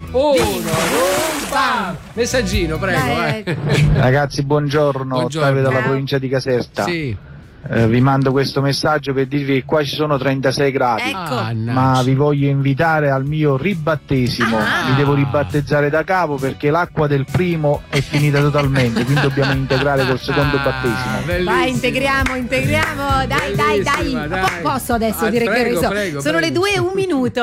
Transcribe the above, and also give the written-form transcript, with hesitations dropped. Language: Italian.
Messaggino, prego. Ragazzi, buongiorno. Ottavio dalla provincia di Caserta. Sì. Vi mando questo messaggio per dirvi che qua ci sono 36 gradi. Ecco. Ma vi voglio invitare al mio ribattesimo. Mi devo ribattezzare da capo perché l'acqua del primo è finita totalmente, quindi dobbiamo integrare col secondo battesimo. Vai, integriamo. Dai. Bellissima, dai. Posso adesso dire che Prego. sono le 2:01.